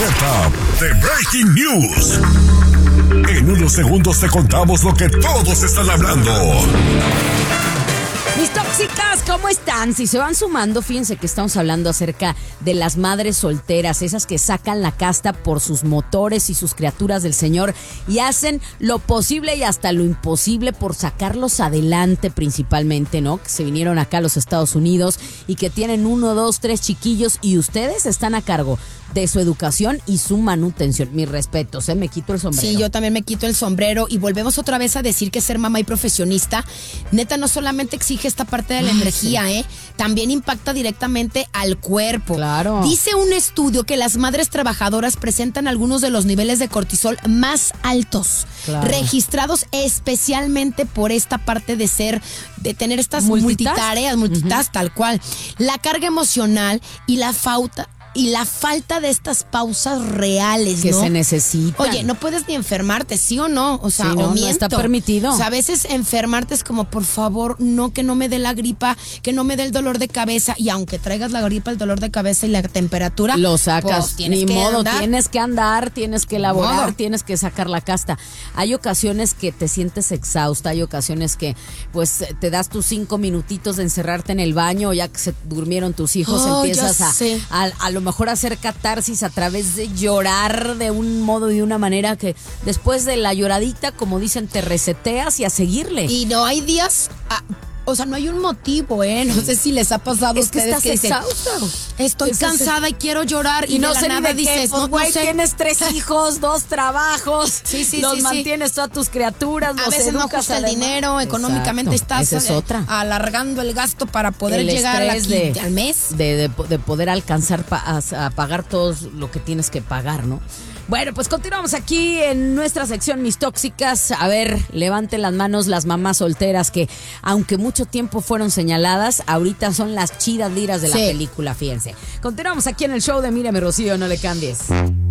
alerta de Breaking News. En unos segundos te contamos lo que todos están hablando. Mis tóxicas, ¿cómo están? Si se van sumando, fíjense que estamos hablando acerca de las madres solteras, esas que sacan la casta por sus motores y sus criaturas del Señor y hacen lo posible y hasta lo imposible por sacarlos adelante principalmente, ¿no? Que se vinieron acá a los Estados Unidos y que tienen 1, 2, 3 chiquillos y ustedes están a cargo de su educación y su manutención. Mis respetos, me quito el sombrero. Sí, yo también me quito el sombrero y volvemos otra vez a decir que ser mamá y profesionista, neta, no solamente exige esta parte de la energía, sí. También impacta directamente al cuerpo. Claro. Dice un estudio que las madres trabajadoras presentan algunos de los niveles de cortisol más altos, claro, registrados especialmente por esta parte de tener estas multitareas, tal cual. La carga emocional y la falta de estas pausas reales, que ¿no? se necesitan. Oye, no puedes ni enfermarte, ¿sí o no? O sea, sí, no, o miento. No está permitido. O sea, a veces enfermarte es como, por favor, que no me dé la gripa, que no me dé el dolor de cabeza. Y aunque traigas la gripa, el dolor de cabeza y la temperatura, lo sacas. Pues, ni modo, tienes que andar, tienes que elaborar, tienes que sacar la casta. Hay ocasiones que te sientes exhausta, hay ocasiones que pues te das tus 5 minutitos de encerrarte en el baño, ya que se durmieron tus hijos, empiezas a lo mejor hacer catarsis a través de llorar de un modo y de una manera que después de la lloradita, como dicen, te reseteas y a seguirle. Y no hay días... O sea, no hay un motivo, No sé si les ha pasado a ustedes que estás exhausta. Estoy cansada y quiero llorar y no de la sé nada ni de dices, qué, pues, no sé. Tienes 3 hijos, 2 trabajos. Los mantienes todas tus criaturas, a veces no ajusta el dinero, económicamente estás alargando el gasto para poder llegar al mes. De poder alcanzar a pagar todo lo que tienes que pagar, ¿no? Bueno, pues continuamos aquí en nuestra sección Mis Tóxicas. A ver, levanten las manos las mamás solteras que, aunque mucho tiempo fueron señaladas, ahorita son las chidas liras de la película, fíjense. Continuamos aquí en el show de Mírame, Rocío, no le cambies.